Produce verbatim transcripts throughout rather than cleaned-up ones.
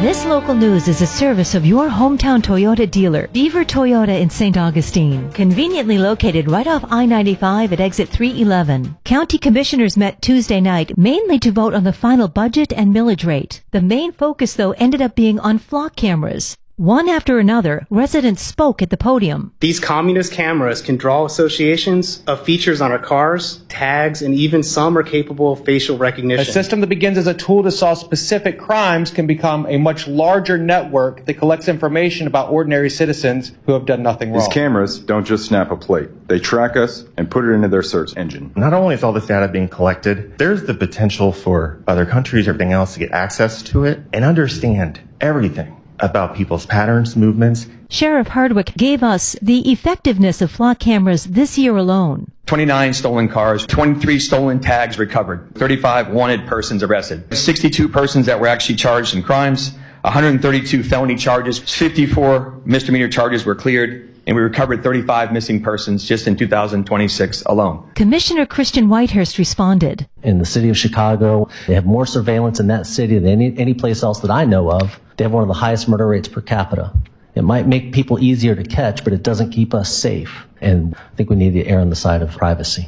This local news is a service of your hometown Toyota dealer, Beaver Toyota in Saint Augustine, conveniently located right off I ninety-five at exit three eleven. County commissioners met Tuesday night mainly to vote on the final budget and millage rate. The main focus, though, ended up being on flock cameras. One after another, residents spoke at the podium. These communist cameras can draw associations of features on our cars, tags, and even some are capable of facial recognition. A system that begins as a tool to solve specific crimes can become a much larger network that collects information about ordinary citizens who have done nothing wrong. These cameras don't just snap a plate. They track us and put it into their search engine. Not only is all this data being collected, there's the potential for other countries or everything else to get access to it and understand everything about people's patterns, movements. Sheriff Hardwick gave us the effectiveness of flock cameras this year alone. twenty-nine stolen cars, twenty-three stolen tags recovered, thirty-five wanted persons arrested, sixty-two persons that were actually charged in crimes, one hundred thirty-two felony charges, fifty-four misdemeanor charges were cleared, and we recovered thirty-five missing persons just in two thousand twenty-six alone. Commissioner Christian Whitehurst responded. In the city of Chicago, they have more surveillance in that city than any, any place else that I know of. They have one of the highest murder rates per capita. It might make people easier to catch, but it doesn't keep us safe. And I think we need to err on the side of privacy.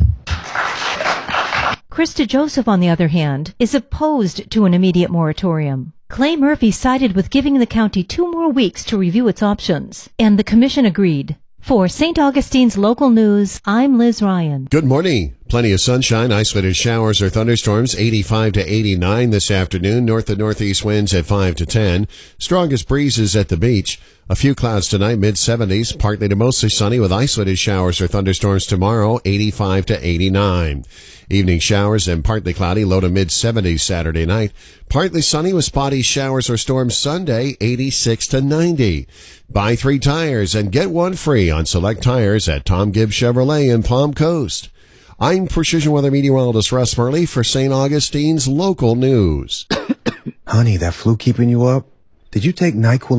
Krista Joseph, on the other hand, is opposed to an immediate moratorium. Clay Murphy sided with giving the county two more weeks to review its options, and the commission agreed. For Saint Augustine's local news, I'm Liz Ryan. Good morning. Plenty of sunshine, isolated showers or thunderstorms, eighty-five to eighty-nine this afternoon. North to northeast winds at five to ten. Strongest breezes at the beach. A few clouds tonight, mid seventies. Partly to mostly sunny with isolated showers or thunderstorms tomorrow, eighty-five to eighty-nine. Evening showers and partly cloudy, low to mid seventies Saturday night. Partly sunny with spotty showers or storms Sunday, eighty-six to ninety. Buy three tires and get one free on select tires at Tom Gibbs Chevrolet in Palm Coast. I'm Precision Weather Meteorologist Russ Murley for Saint Augustine's local news. Honey, that flu keeping you up? Did you take NyQuil?